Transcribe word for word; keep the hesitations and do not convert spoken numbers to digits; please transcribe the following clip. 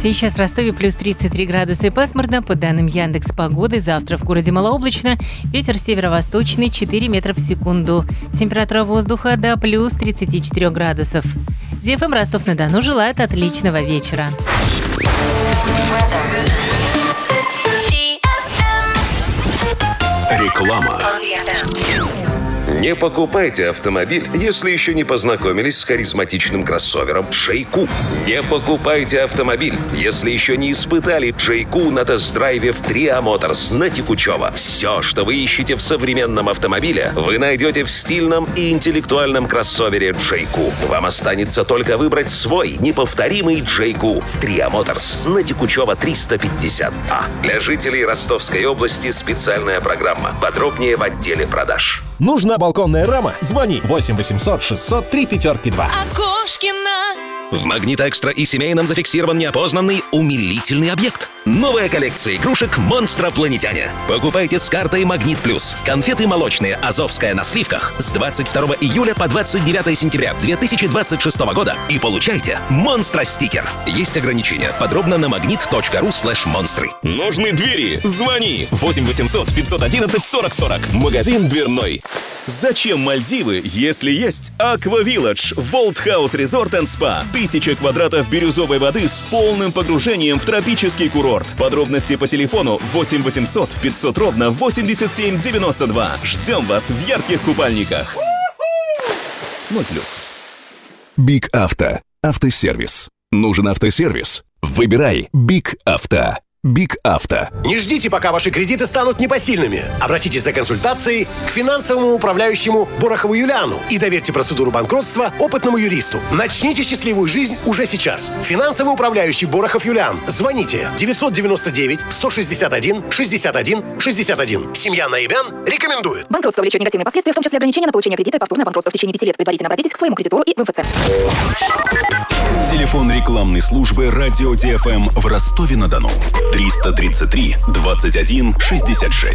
Сейчас в Ростове плюс тридцать три градуса и пасмурно. По данным Яндекс.Погоды, завтра в городе малооблачно. Ветер северо-восточный четыре метра в секунду. Температура воздуха до плюс тридцати четырёх градусов. ди эф эм Ростов-на-Дону желает отличного вечера. Реклама. Не покупайте автомобиль, если еще не познакомились с харизматичным кроссовером Джейку. Не покупайте автомобиль, если еще не испытали Джейку на тест-драйве в Триа Моторс на Текучево. Все, что вы ищете в современном автомобиле, вы найдете в стильном и интеллектуальном кроссовере Джейку. Вам останется только выбрать свой неповторимый Джейку в Триа Моторс на Текучево триста пятьдесят А. Для жителей Ростовской области специальная программа. Подробнее в отделе продаж. Нужна балконная рама? Звони восемь восемьсот шестьсот три пятерки два. Окошкина. В «Магнит Экстра» и семейном зафиксирован неопознанный умилительный объект. Новая коллекция игрушек «Монстропланетяне». Покупайте с картой «Магнит Плюс». Конфеты молочные «Азовская» на сливках с двадцать второго июля по двадцать девятое сентября две тысячи двадцать шестого года и получайте «Монстро-стикер». Есть ограничения. Подробно на магнит точка ру слэш монстры. Нужны двери? Звони восемь восемьсот пятьсот одиннадцать сорок сорок. Магазин дверной. Зачем Мальдивы, если есть Aqua Village, World House Resort and Spa? Тысяча квадратов бирюзовой воды с полным погружением в тропический курорт. Подробности по телефону восемь восемьсот пятьсот ровно восемьдесят семь девяносто два. Ждем вас в ярких купальниках. ноль плюс. Биг Авто. Автосервис. Нужен автосервис? Выбирай Биг Авто. Биг Авто. Не ждите, пока ваши кредиты станут непосильными. Обратитесь за консультацией к финансовому управляющему Борохову Юлиану и доверьте процедуру банкротства опытному юристу. Начните счастливую жизнь уже сейчас. Финансовый управляющий Борохов Юлиан. Звоните девятьсот девяносто девять сто шестьдесят один шестьдесят один шестьдесят один. Семья Наибян рекомендует. Банкротство влечет негативные последствия, в том числе ограничения на получение кредита и повторное банкротство в течение пяти лет. Предварительно обратитесь к своему кредитору и в эм эф цэ. Телефон рекламной службы «Радио ди эф эм» в Ростове-на-Дону. триста тридцать три двадцать один шестьдесят шесть.